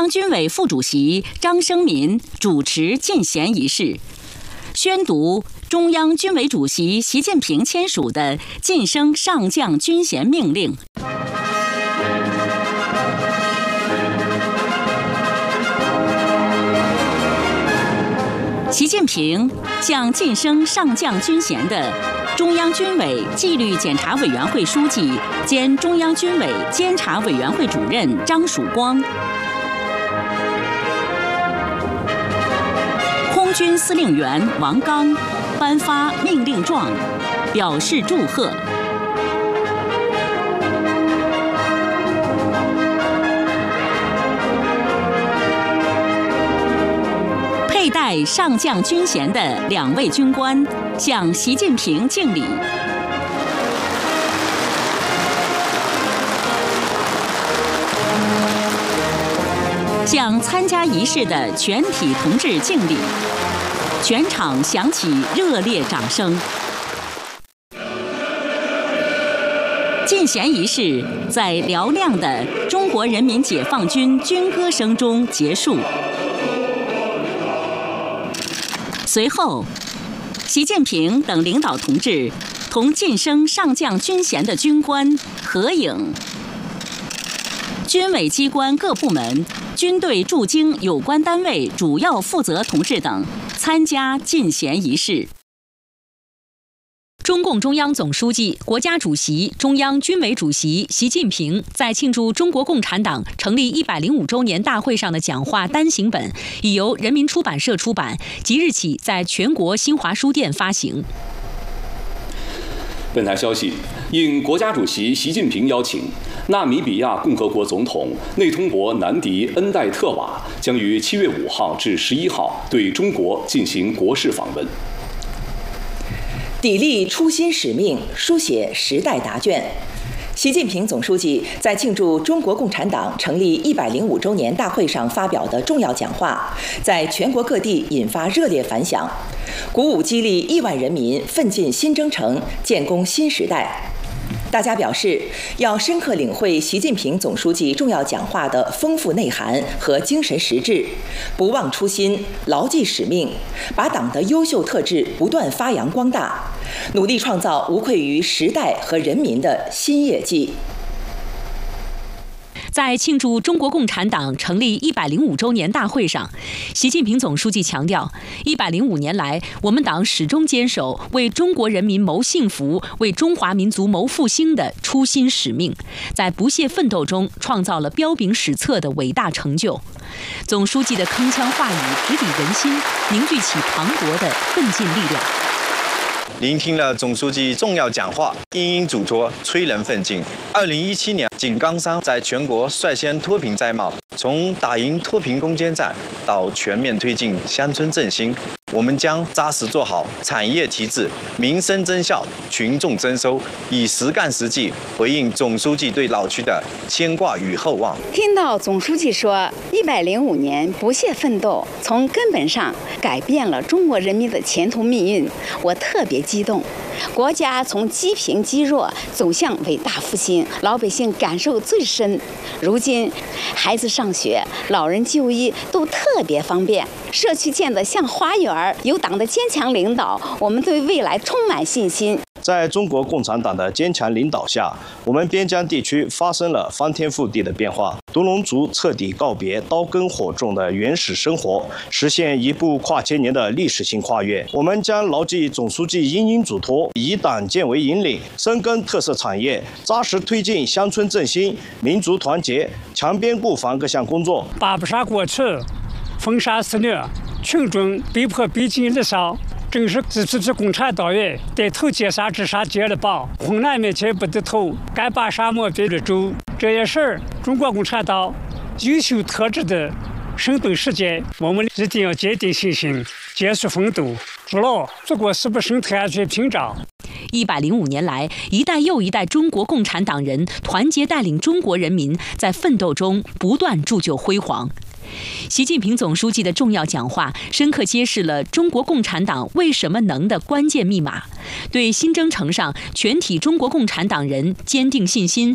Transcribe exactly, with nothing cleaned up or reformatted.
央军委副主席张生民主持进衔仪式，宣读中央军委主席习近平签署的晋升上将军衔命令。习近平向晋升上将军衔的中央军委纪律检查委员会书记兼中央军委监察委员会主任张曙光、空军司令员王刚颁发命令状，表示祝贺。佩戴上将军衔的两位军官向习近平敬礼。向参加仪式的全体同志敬礼，全场响起热烈掌声。进衔仪式在嘹亮的中国人民解放军军歌声中结束。随后，习近平等领导同志同晋升上将军衔的军官合影。军委机关各部门、军队驻京有关单位主要负责同志等参加进衔仪式。 中共中央总书记、国家主席、中央军委主席习近平在庆祝中国共产党成立一百零五周年大会上的讲话单行本，已由人民出版社出版，即日起在全国新华书店发行。 本台消息，应国家主席习近平邀请，纳米比亚共和国总统内通博南迪恩代特瓦将于七月五号至十一号对中国进行国事访问。 砥砺初心使命，书写时代答卷。习近平总书记在庆祝中国共产党成立一百零五周年大会上发表的重要讲话，在全国各地引发热烈反响，鼓舞激励亿万人民奋进新征程，建功新时代。大家表示，要深刻领会习近平总书记重要讲话的丰富内涵和精神实质，不忘初心，牢记使命，把党的优秀特质不断发扬光大，努力创造无愧于时代和人民的新业绩。 在庆祝中国共产党成立一百零五周年大会上，习近平总书记强调，一百零五年来，我们党始终坚守为中国人民谋幸福、为中华民族谋复兴的初心使命，在不懈奋斗中创造了彪炳史册的伟大成就。总书记的铿锵话语直抵人心，凝聚起磅礴的奋进力量。 聆听了总书记重要讲话，殷殷嘱托，催人奋进。二零一七年，井冈山在全国率先脱贫摘帽，从打赢脱贫攻坚战到全面推进乡村振兴，我们将扎实做好产业提质、民生增效、群众增收，以实干实际回应总书记对老区的牵挂与厚望。 听到总书记说一百零五年不懈奋斗，从根本上改变了中国人民的前途命运，我特别激动。国家从积贫积弱走向伟大复兴，老百姓感受最深。如今，孩子上学、老人就医都特别方便，社区建得像花园。有党的坚强领导，我们对未来充满信心。 在中国共产党的坚强领导下，我们边疆地区发生了翻天覆地的变化。独龙族彻底告别刀耕火种的原始生活，实现一部跨千年的历史性跨越。我们将牢记总书记殷殷嘱托，以党建为引领，深耕特色产业，扎实推进乡村振兴、民族团结、强边固防各项工作。 打不杀过去，封杀肆虐，群众被迫逼近日烧。正是支持着共产党员带头截杀自杀接了棒，困难面前不低头，敢把沙漠变绿洲。这也是中国共产党优秀特质的生动实践。我们一定要坚定信心，坚持奋斗，筑牢祖国是不生态安全屏障。 一百零五年来，一代又一代中国共产党人团结带领中国人民，在奋斗中不断铸就辉煌。习近平总书记的重要讲话，深刻揭示了中国共产党为什么能的关键密码，对新征程上全体中国共产党人坚定信心、